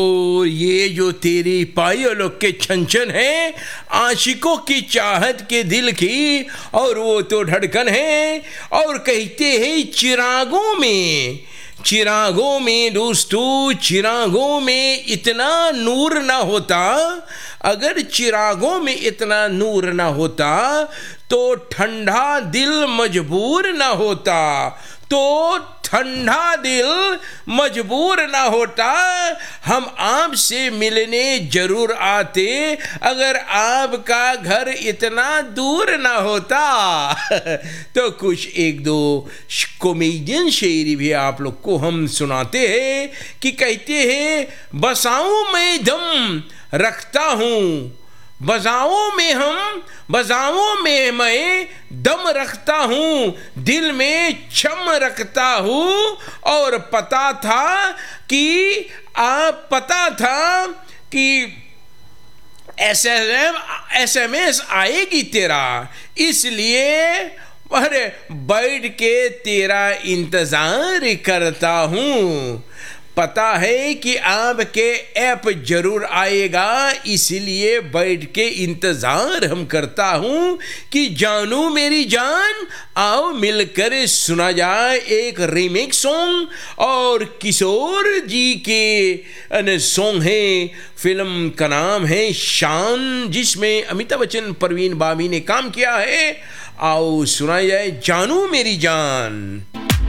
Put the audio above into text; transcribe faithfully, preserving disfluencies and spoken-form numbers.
और ये जो तेरी पायलों के छन छन है, आशिकों की चाहत के दिल की, और वो तो धड़कन है। और कहते हैं चिरागों में, चिरागों में दोस्तों, चिरागों में इतना नूर ना होता, अगर चिरागों में इतना नूर ना होता तो ठंडा दिल मजबूर ना होता, तो ठंडा दिल मजबूर ना होता। हम आपसे मिलने जरूर आते अगर आपका घर इतना दूर ना होता। तो कुछ एक दो कॉमेडियन शेरी भी आप लोग को हम सुनाते हैं कि कहते हैं, बसाऊं मैं दम रखता हूँ, बजाओं में हम बजाओं में मैं दम रखता हूँ, दिल में छम रखता हूँ। और पता था कि आप पता था कि एस एम एस आएगी तेरा, इसलिए अरे बैठ के तेरा इंतजार करता हूँ। पता है कि आपके ऐप जरूर आएगा, इसलिए बैठ के इंतजार हम करता हूँ कि जानू मेरी जान, आओ मिलकर सुना जाए एक रीमेक सॉन्ग। और किशोर जी के सॉन्ग है, फिल्म का नाम है शान, जिसमें अमिताभ बच्चन, परवीन बाबी ने काम किया है। आओ सुना जाए जानू मेरी जान।